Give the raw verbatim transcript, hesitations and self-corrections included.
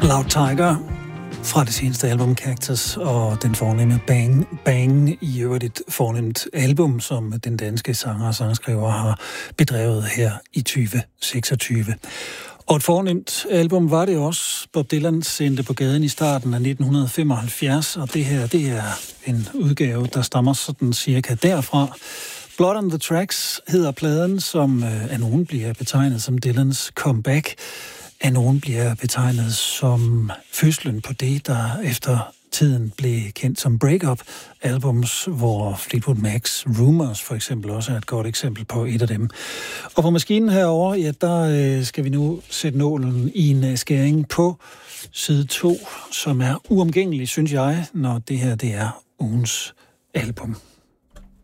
Loud Tiger fra det seneste album Cactus og den fornemme Bang Bang, i øvrigt et fornemt album, som den danske sanger og sangskriver har bedrevet her i tyve seksogtyve. Og et fornemt album var det også. Bob Dylan sendte på gaden i starten af nitten femoghalvfjerds, og det her, det er en udgave, der stammer sådan cirka derfra. Blood on the Tracks hedder pladen, som af nogen bliver betegnet som Dylans comeback. Af nogen bliver betegnet som fødslen på det, der efter tiden blev kendt som break-up-albums, hvor Fleetwood Mac's Rumours for eksempel også er et godt eksempel på et af dem. Og på maskinen herovre, ja, der skal vi nu sætte nålen i en skæring på side to, som er uomgængelig, synes jeg, når det her det er ugens album.